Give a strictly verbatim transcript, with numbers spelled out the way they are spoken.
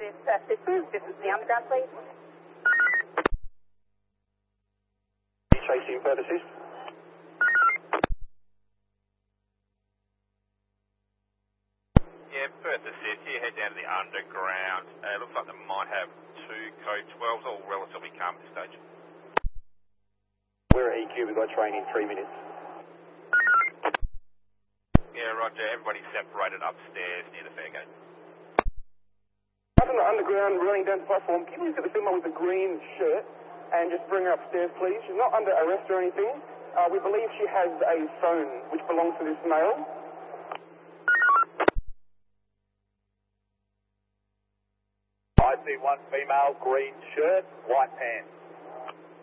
this uh, system. This is the underground, please. Chasing further assist. Yeah, Perth assist. You head down to the underground. Uh, looks like they might have two code twelves, all relatively calm at this stage. We're at E Q. We've got train in three minutes. Yeah, roger. Everybody separated upstairs near the fare gate. Up in the underground, running down the platform. Can you look at the female with the green shirt and just bring her upstairs, please? She's not under arrest or anything. Uh, we believe she has a phone which belongs to this male. I see one female, green shirt, white pants.